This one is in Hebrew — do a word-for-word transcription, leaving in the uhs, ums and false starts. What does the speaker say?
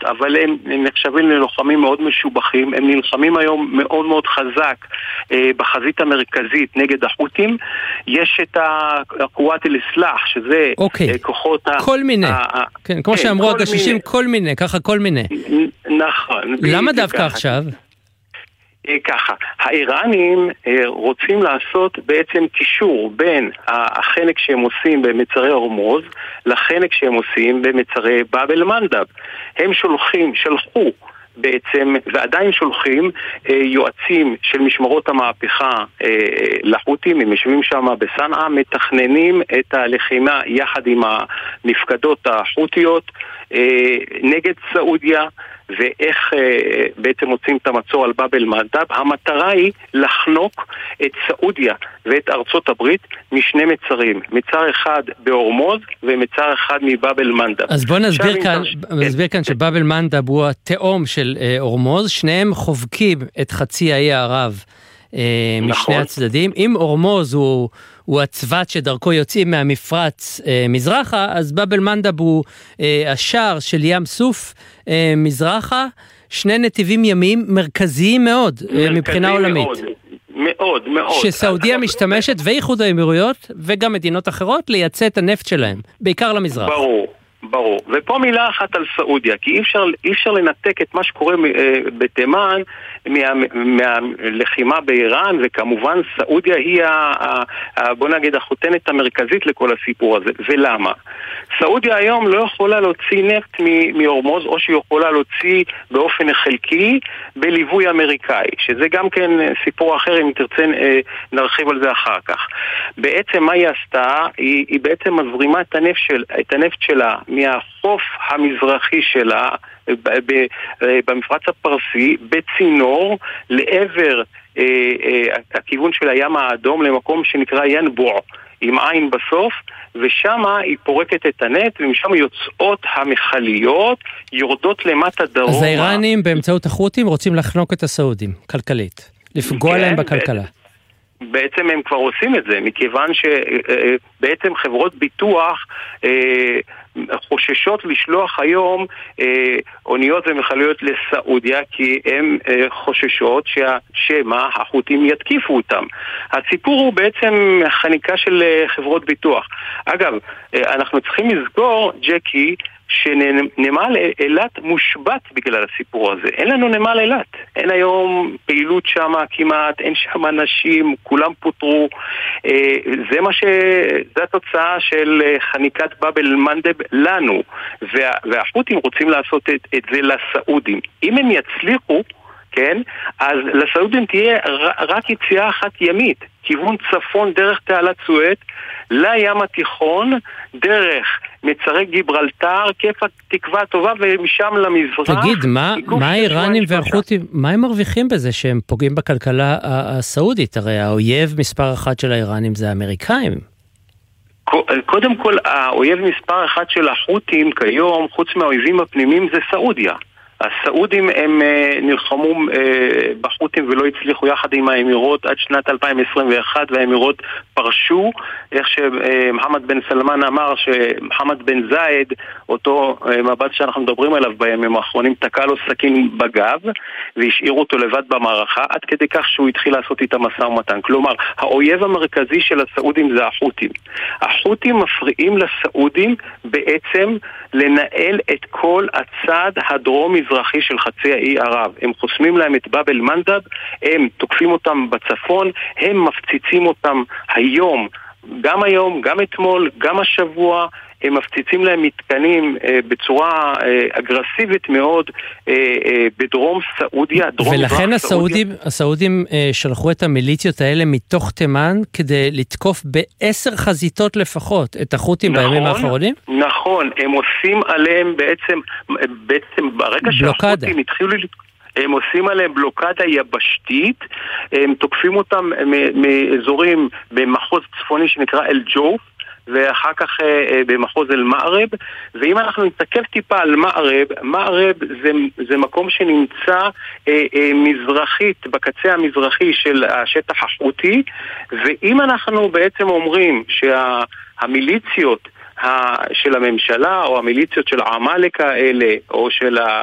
אבל הם, הם נחשבים ללוחמים מאוד משובחים, הם נלחמים היום מאוד מאוד חזק אה, בחזית המרכזית נגד החות'ים. יש את הקוואט אל-אסלאח, שזה אוקיי. אה, כוחות ה... כל מיני, ה... כן, כמו כן, שאמרו כל הגששים, מיני. כל מיני, ככה כל מיני. נכון. למה דווקא עכשיו? ככה, האיראנים רוצים לעשות בעצם קישור בין החנק שהם עושים במצרי הורמוז לחנק שהם עושים במצרי באב אל-מנדב. הם שולחים, שלחו בעצם, ועדיין שולחים יועצים של משמרות המהפכה לחות'ים, הם יושבים שם בסנעה, מתכננים את הלחימה יחד עם המפקדות החות'יות נגד סעודיה, ואיך אה, בעצם מוצאים את המצור על באב אל-מנדב. המטרה היא לחנוק את סעודיה ואת ארצות הברית משני מצרים, מצר אחד בהורמוז ומצר אחד מבאב אל-מנדב. אז בוא נסביר כאן, נסביר כאן שבאב אל-מנדב הוא התאום של אה, הורמוז, שניהם חובקים את חצי האי הערב אה, משני נכון. הצדדים. אם הורמוז הוא הוא הצוות שדרכו יוצאים מהמפרץ אה, מזרחה, אז באב אל-מנדב הוא אה, השער של ים סוף אה, מזרחה, שני נתיבים ימיים מרכזיים מאוד אה, מבחינה עולמית. מאוד, מאוד, מאוד. שסעודיה משתמשת, ואיחוד האמירויות, וגם מדינות אחרות, לייצא את הנפט שלהם, בעיקר למזרח. ברור. ברור. ופה מילה אחת על סעודיה, כי אי אפשר, אי אפשר לנתק את מה שקורה בתימן מה, מהלחימה באיראן, וכמובן סעודיה היא ה, ה, בוא נגיד החותנת המרכזית לכל הסיפור הזה. ולמה? סעודיה היום לא יכולה להוציא נפט מהורמוז, או שהיא יכולה להוציא באופן חלקי בליווי אמריקאי, שזה גם כן סיפור אחר, אם תרצה נרחיב על זה אחר כך. בעצם מה היא עשתה? היא, היא בעצם מזרימה את הנפט, של, את הנפט שלה מהחוף המזרחי שלה במפרץ הפרסי בצינור לעבר אה, אה, הכיוון של הים האדום, למקום שנקרא ינבוע עם עין בסוף, ושם היא פורקת את הנפט, ומשם יוצאות המחליות, יורדות למטה דרומה. אז האיראנים באמצעות החות'ים רוצים לחנוק את הסעודים כלכלית, לפגוע כן, להם בכלכלה. בעצם הם כבר עושים את זה, מכיוון שבעצם חברות ביטוח חוששות לשלוח היום אוניות ומחליות לסעודיה, כי הם חוששות שהשמה, החות'ים יתקיפו אותם. הסיפור הוא בעצם חניקה של חברות ביטוח. אגב, אנחנו צריכים לזכור, ג'קי, שנמל אילת מושבת בגלל הסיפור הזה. אין לנו נמל אילת. אין היום פעילות שם כמעט, אין שם אנשים, כולם פוטרו. זה מה ש... זה התוצאה של חניקת באב אל-מנדב לנו. וה... והחות'ים רוצים לעשות את, את זה לסעודים. אם הם יצליחו, כן, אז לסעודים תהיה רק יציאה אחת ימית, כיוון צפון דרך תעלת סואץ, לים התיכון, דרך מצרי גיברלטר, כיף התקווה הטובה, ומשם למזרח. תגיד, מה, מה האיראנים והחות'ים, מה הם מרוויחים בזה שהם פוגעים בכלכלה הסעודית? הרי האויב מספר אחת של האיראנים זה האמריקאים. קודם כל, האויב מספר אחת של החות'ים כיום, חוץ מהאויבים הפנימיים, זה סעודיה. הסעודים הם נלחמו בחות'ים ולא הצליחו יחד עם האמירות עד שנת אלפיים עשרים ואחת, והאמירות פרשו, איך שמחמד בן סלמן אמר שמחמד בן זייד, אותו מבט שאנחנו מדברים עליו בימים האחרונים, תקע לו סכין בגב והשאיר אותו לבד במערכה, עד כדי כך שהוא התחיל לעשות איתה משא ומתן. כלומר, האויב המרכזי של הסעודים זה החות'ים. החות'ים מפריעים לסעודים בעצם לנהל את כל הצד הדרום מזרחי של חצי האי ערב. הם חוסמים להם את באב אל-מנדב, הם תוקפים אותם בצפון, הם מפציצים אותם היום, גם היום, גם אתמול, גם השבוע, הם מפציצים להם מתקנים אה, בצורה אה, אגרסיבית מאוד אה, אה, בדרום סעודיה, דרום ולכן הסעודים, הסעודים אה, שלחו את המיליציות האלה מתוך תימן כדי לתקוף בעשר חזיתות לפחות את החות'ים נכון, בימים האחרונים? נכון, הם עושים עליהם בעצם, בעצם ברגע שהחות'ים התחילו לתקוף, הם עושים עליהם בלוקדה יבשתית, הם תוקפים אותם מאזורים במחוז צפוני שנקרא אל-ג'וף, ואחר כך אה, במחוז אל-מערב. ואם אנחנו נסתכל טיפה על מערב, מערב זה, זה מקום שנמצא אה, אה, מזרחית, בקצה המזרחי של השטח החותי, ואם אנחנו בעצם אומרים שהמיליציות שה, של הממשלה או המיליציות של העמלק האלה או של